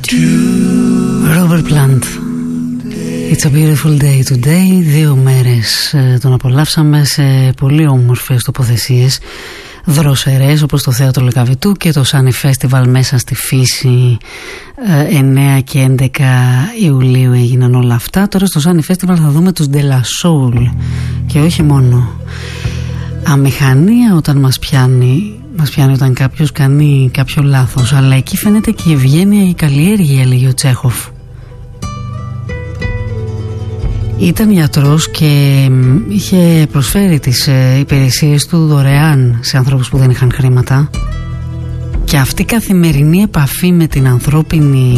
Robert Plant, It's a beautiful day today. 2 μέρες τον απολαύσαμε σε πολύ όμορφες τοποθεσίες, δροσερές, όπως το Θέατρο Λυκαβητού και το Sunny Festival μέσα στη φύση. 9 και 11 Ιουλίου έγιναν όλα αυτά. Τώρα στο Sunny Festival θα δούμε τους De La Soul και όχι μόνο. Αμηχανία όταν μας πιάνει όταν κάποιος κάνει κάποιο λάθος, αλλά εκεί φαίνεται και η ευγένεια, η καλλιέργεια, έλεγε ο Τσέχοφ. Ήταν γιατρός και είχε προσφέρει τις υπηρεσίες του δωρεάν σε ανθρώπους που δεν είχαν χρήματα, και αυτή η καθημερινή επαφή με την ανθρώπινη,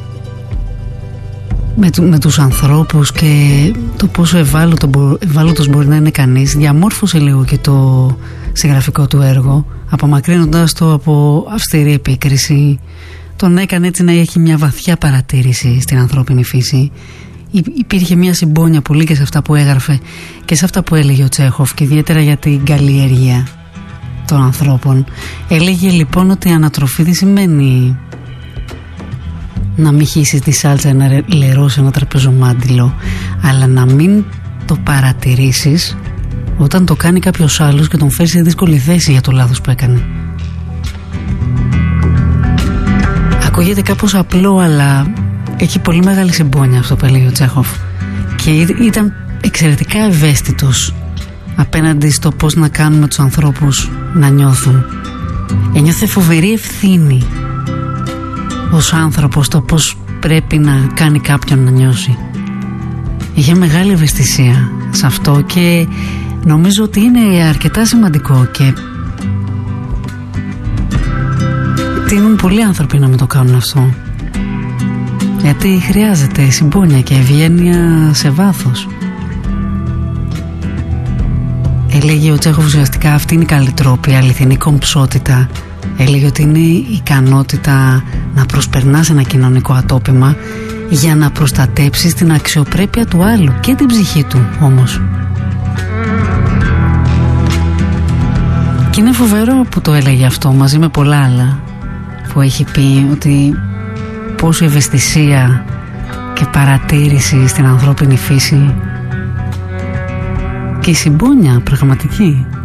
με τους ανθρώπους και το πόσο ευάλωτος μπορεί να είναι κανείς, διαμόρφωσε λίγο και το συγγραφικό του έργο, απομακρύνοντας το από αυστηρή επίκριση. Τον έκανε έτσι να έχει μια βαθιά παρατήρηση στην ανθρώπινη φύση. Υπήρχε μια συμπόνια πολύ και σε αυτά που έγραφε και σε αυτά που έλεγε ο Τσέχοφ, και ιδιαίτερα για την καλλιέργεια των ανθρώπων. Έλεγε λοιπόν ότι η ανατροφή δεν σημαίνει να μην χύσεις τη σάλτσα, να λερώσει ένα τραπεζομάντιλο, αλλά να μην το παρατηρήσεις όταν το κάνει κάποιος άλλος και τον φέρει σε δύσκολη θέση για το λάθος που έκανε. Ακούγεται κάπως απλό, αλλά έχει πολύ μεγάλη συμπόνια αυτό που έλεγε ο Τσέχοφ, και ήταν εξαιρετικά ευαίσθητος απέναντι στο πώς να κάνουμε τους ανθρώπους να νιώθουν. Ένιωθε φοβερή ευθύνη ως άνθρωπος το πώς πρέπει να κάνει κάποιον να νιώσει. Είχε μεγάλη ευαισθησία σε αυτό και νομίζω ότι είναι αρκετά σημαντικό, και τείνουν πολλοί άνθρωποι να μην το κάνουν αυτό, γιατί χρειάζεται συμπόνια και ευγένεια σε βάθος. Έλεγε ο Τσέχοφ ουσιαστικά αυτή είναι η καλή τρόπη, η αληθινή κομψότητα. Έλεγε ότι είναι η ικανότητα να προσπερνάς ένα κοινωνικό ατόπιμα για να προστατέψεις την αξιοπρέπεια του άλλου και την ψυχή του όμως. Και είναι φοβερό που το έλεγε αυτό μαζί με πολλά άλλα που έχει πει, ότι πόσο ευαισθησία και παρατήρηση στην ανθρώπινη φύση και η συμπόνια πραγματική